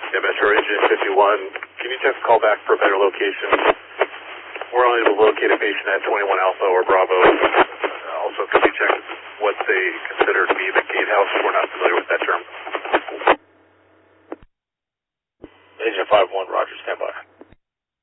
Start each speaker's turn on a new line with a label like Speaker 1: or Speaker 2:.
Speaker 1: Yeah, Metro Agent 51, can you check the call back for a better location? We're only able to locate a patient at 21 Alpha or Bravo. Also, could you check what they consider to be the gatehouse 495?